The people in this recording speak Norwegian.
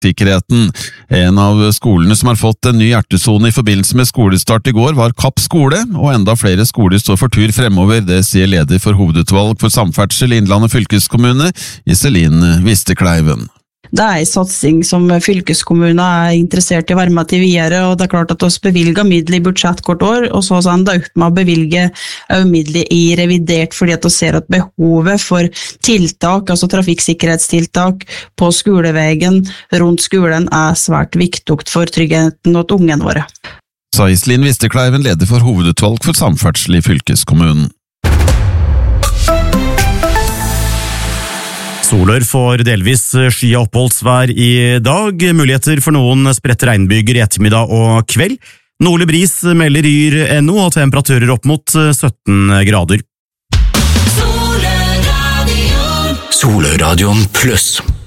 trafikksikkerheten. En av skolene som har fått en ny hjertesone i forbindelse med skolestart i går var Kapp skole, og enda flere skoler står for tur fremover, det sier leder for hovedutvalg for samferdsel i Innlandet fylkeskommune, Iselin Vistekleiven. Det en satsing som fylkeskommunen interessert i å være med til videre, og det klart at vi bevilger midler i budsjett hvert år, og så enda opp med å bevilge midler i revidert, fordi at vi ser at behovet for tiltak, altså trafikksikkerhetstiltak på skolevegen rundt skolen svært viktig for tryggheten og ungene våre. Sa Iselin Vistekleiven, leder for hovedutvalg for samferdsel i fylkeskommunen. Solør får delvis sky og oppholdsvær i dag, muligheter for noen spredte regnbyger i ettermiddag og kveld. Nordlig bris melder Yr.no og temperaturer opp mot 17 grader. Soløradion Plus.